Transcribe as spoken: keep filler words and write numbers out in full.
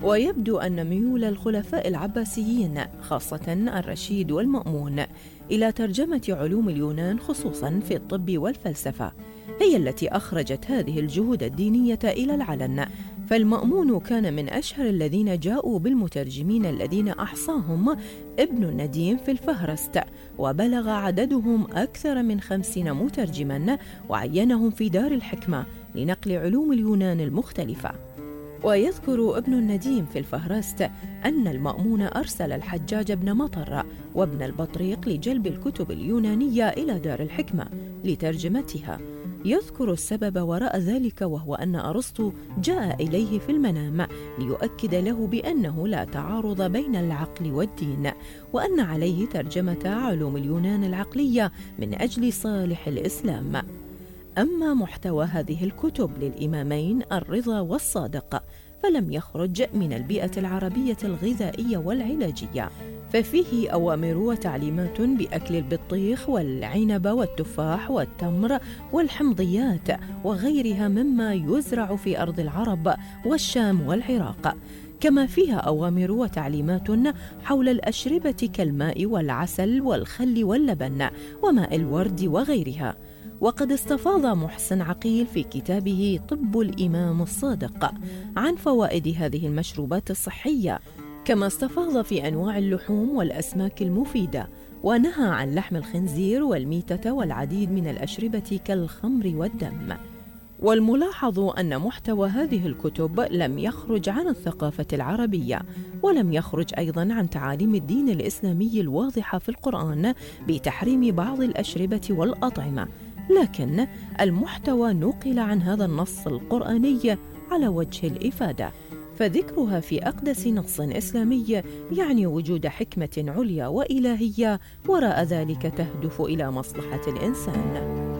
ويبدو أن ميول الخلفاء العباسيين خاصة الرشيد والمأمون إلى ترجمة علوم اليونان خصوصاً في الطب والفلسفة هي التي أخرجت هذه الجهود الدينية إلى العلن. فالمأمون كان من أشهر الذين جاءوا بالمترجمين الذين أحصاهم ابن النديم في الفهرست، وبلغ عددهم أكثر من خمسين مترجماً وعينهم في دار الحكمة لنقل علوم اليونان المختلفة. ويذكر ابن النديم في الفهرست أن المأمون أرسل الحجاج بن مطر وابن البطريق لجلب الكتب اليونانية إلى دار الحكمة لترجمتها. يذكر السبب وراء ذلك، وهو أن أرسطو جاء إليه في المنام ليؤكد له بأنه لا تعارض بين العقل والدين، وأن عليه ترجمة علوم اليونان العقلية من أجل صالح الإسلام. أما محتوى هذه الكتب للإمامين الرضا والصادق فلم يخرج من البيئة العربية الغذائية والعلاجية، ففيه أوامر وتعليمات بأكل البطيخ والعنب والتفاح والتمر والحمضيات وغيرها مما يزرع في أرض العرب والشام والعراق، كما فيها أوامر وتعليمات حول الأشربة كالماء والعسل والخل واللبن وماء الورد وغيرها. وقد استفاض محسن عقيل في كتابه طب الإمام الصادق عن فوائد هذه المشروبات الصحية، كما استفاض في أنواع اللحوم والأسماك المفيدة، ونهى عن لحم الخنزير والميتة والعديد من الأشربة كالخمر والدم. والملاحظ أن محتوى هذه الكتب لم يخرج عن الثقافة العربية، ولم يخرج أيضاً عن تعاليم الدين الإسلامي الواضحة في القرآن بتحريم بعض الأشربة والأطعمة، لكن المحتوى نقل عن هذا النص القرآني على وجه الإفادة، فذكرها في أقدس نص إسلامي يعني وجود حكمة عليا وإلهية وراء ذلك تهدف إلى مصلحة الإنسان.